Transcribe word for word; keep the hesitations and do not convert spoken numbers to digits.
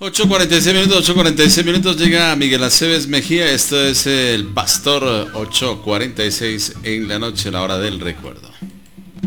ocho cuarenta y seis minutos, ocho cuarenta y seis minutos, llega Miguel Aceves Mejía. Esto es el Pastor. Ocho cuarenta y seis en la noche, la hora del recuerdo.